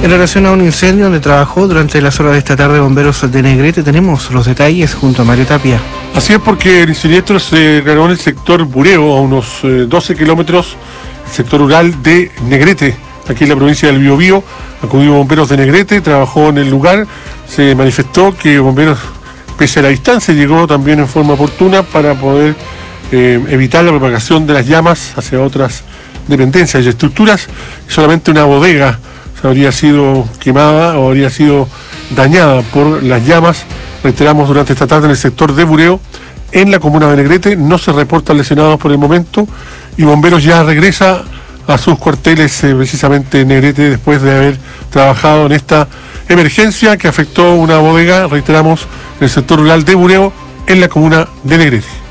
En relación a un incendio donde trabajó durante las horas de esta tarde bomberos de Negrete, tenemos los detalles junto a Mario Tapia. Así es, porque el siniestro se declaró en el sector Bureo, a unos 12 kilómetros, el sector rural de Negrete, aquí en la provincia del Biobío. Acudió bomberos de Negrete, trabajó en el lugar, se manifestó que bomberos, pese a la distancia, llegó también en forma oportuna para poder evitar la propagación de las llamas hacia otras dependencias y estructuras. Solamente una bodega habría sido quemada o habría sido dañada por las llamas. Reiteramos, durante esta tarde en el sector de Bureo, en la comuna de Negrete, no se reportan lesionados por el momento y bomberos ya regresa a sus cuarteles precisamente en Negrete después de haber trabajado en esta emergencia que afectó una bodega, reiteramos, en el sector rural de Bureo, en la comuna de Negrete.